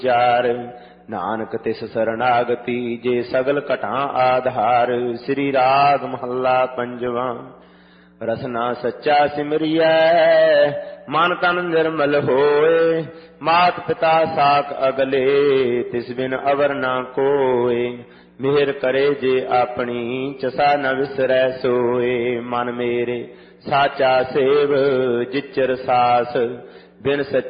ਚਾਰ। ਨਾਨਕ ਤਿਸ ਸਰਨਾਗਤੀ ਜੇ ਸਗਲ ਘਟਾਂ ਆਧਾਰ। ਸ੍ਰੀ ਰਾਗ ਮਹੱਲਾ ਪੰਜਵਾਂ। ਰਸਨਾ ਸੱਚਾ ਸਿਮਰਿਐ ਮਨ ਤਨ ਨਿਰਮਲ ਹੋਏ। ਮਾਤ ਪਿਤਾ ਸਾਕ ਅਗਲੇ ਤਿਸ ਬਿਨ ਅਵਰ ਨਾ ਕੋਏ। ਮਿਹਰ ਕਰੇ ਜੇ ਆਪਣੀ ਚਸਾ ਨ ਵਿਸਰੈ ਸੋਏ। ਮਨ ਮੇਰੇ ਸਾਚਾ ਸੇਵ ਜਿਚਰ ਸਾਸ ਬਿਨ